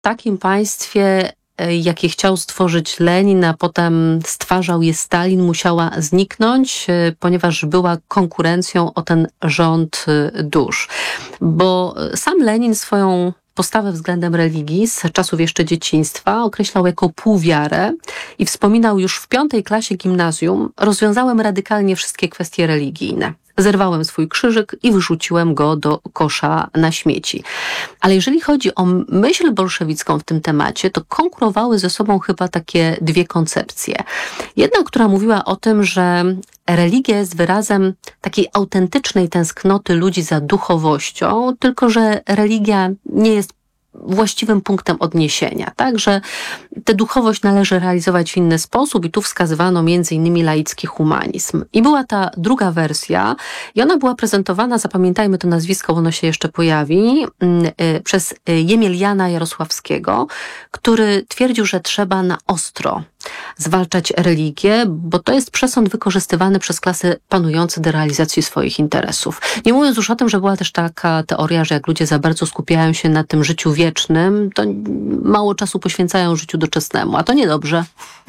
takim państwie, jakie chciał stworzyć Lenin, a potem stwarzał je Stalin, musiała zniknąć, ponieważ była konkurencją o ten rząd dusz. Bo sam Lenin swoją postawę względem religii z czasów jeszcze dzieciństwa określał jako półwiarę i wspominał już w 5. klasie gimnazjum: rozwiązałem radykalnie wszystkie kwestie religijne. Zerwałem swój krzyżyk i wyrzuciłem go do kosza na śmieci. Ale jeżeli chodzi o myśl bolszewicką w tym temacie, to konkurowały ze sobą chyba takie dwie koncepcje. Jedna, która mówiła o tym, że religia jest wyrazem takiej autentycznej tęsknoty ludzi za duchowością, tylko że religia nie jest właściwym punktem odniesienia, tak, że tę duchowość należy realizować w inny sposób i tu wskazywano m.in. laicki humanizm. I była ta druga wersja i ona była prezentowana, zapamiętajmy to nazwisko, bo ono się jeszcze pojawi, przez Jemeliana Jarosławskiego, który twierdził, że trzeba na ostro zwalczać religię, bo to jest przesąd wykorzystywany przez klasy panujące do realizacji swoich interesów. Nie mówiąc już o tym, że była też taka teoria, że jak ludzie za bardzo skupiają się na tym życiu wiecznym, to mało czasu poświęcają życiu doczesnemu, a to niedobrze.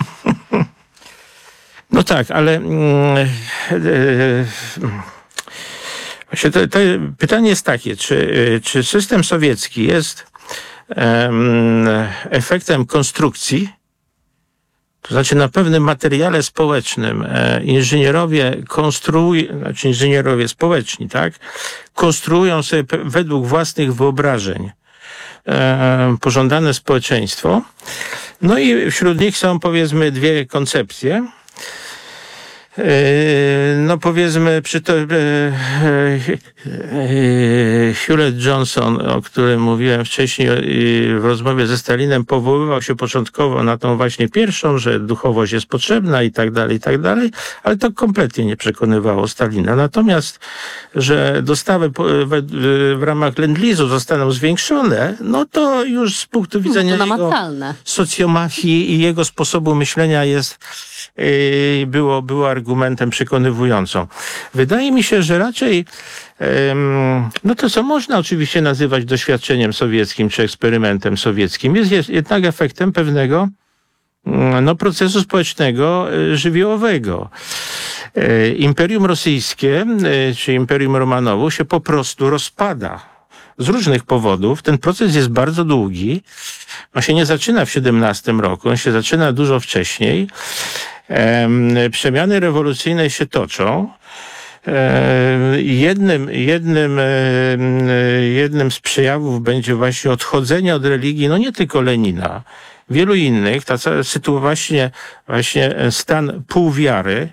No tak, ale właśnie to pytanie jest takie, czy system sowiecki jest efektem konstrukcji, to znaczy na pewnym materiale społecznym inżynierowie społeczni, tak, konstruują sobie według własnych wyobrażeń pożądane społeczeństwo. No i wśród nich są, powiedzmy, dwie koncepcje. No powiedzmy, Hewlett-Johnson, o którym mówiłem wcześniej w rozmowie ze Stalinem, powoływał się początkowo na tą właśnie pierwszą, że duchowość jest potrzebna i tak dalej, ale to kompletnie nie przekonywało Stalina. Natomiast, że dostawy w ramach Lend-Leasu zostaną zwiększone, no to już z punktu widzenia jego socjomachii i jego sposobu myślenia było argumentem przekonywującą. Wydaje mi się, że raczej no to, co można oczywiście nazywać doświadczeniem sowieckim czy eksperymentem sowieckim, jest jednak efektem pewnego procesu społecznego żywiołowego. Imperium rosyjskie czy Imperium Romanowów się po prostu rozpada. Z różnych powodów. Ten proces jest bardzo długi. On się nie zaczyna w 17 roku, on się zaczyna dużo wcześniej. Przemiany rewolucyjne się toczą. Jednym z przejawów będzie właśnie odchodzenie od religii, no nie tylko Lenina, wielu innych, właśnie stan półwiary.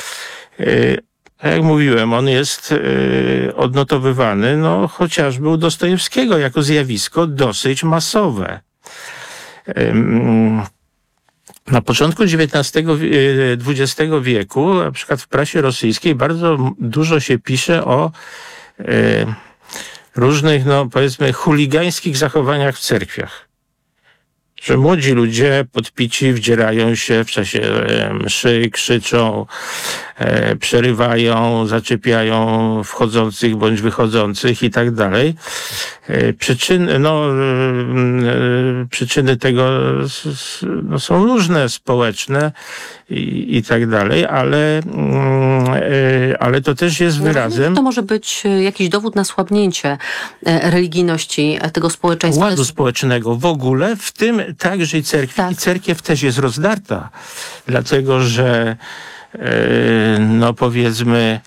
Jak mówiłem, on jest odnotowywany, no chociażby u Dostojewskiego jako zjawisko dosyć masowe. Na początku XX wieku, na przykład w prasie rosyjskiej, bardzo dużo się pisze o różnych, powiedzmy, chuligańskich zachowaniach w cerkwiach. Że młodzi ludzie podpici wdzierają się w czasie mszy, krzyczą, przerywają, zaczepiają wchodzących bądź wychodzących i tak dalej. Przyczyny tego są różne, społeczne i tak dalej, ale to też jest wyrazem... To może być jakiś dowód na słabnięcie religijności tego społeczeństwa. Ładu społecznego w ogóle, w tym także i cerkwi. Tak. I cerkiew też jest rozdarta, dlatego że powiedzmy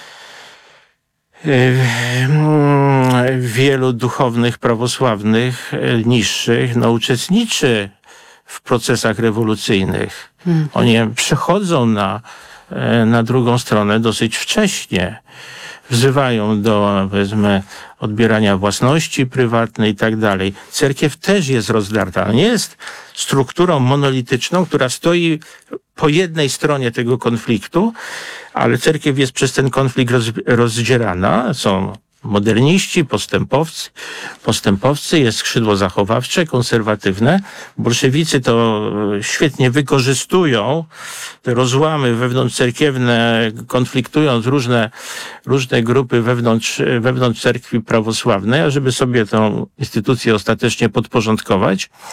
wielu duchownych prawosławnych niższych uczestniczy w procesach rewolucyjnych. Oni przechodzą na drugą stronę dosyć wcześnie. Wzywają do, powiedzmy, odbierania własności prywatnej i tak dalej. Cerkiew też jest rozdarta. Nie jest strukturą monolityczną, która stoi po jednej stronie tego konfliktu, ale cerkiew jest przez ten konflikt rozdzierana. Są moderniści, postępowcy, jest skrzydło zachowawcze, konserwatywne. Bolszewicy to świetnie wykorzystują te rozłamy wewnątrzcerkiewne, konfliktując różne grupy wewnątrz cerkwi prawosławnej, ażeby sobie tę instytucję ostatecznie podporządkować.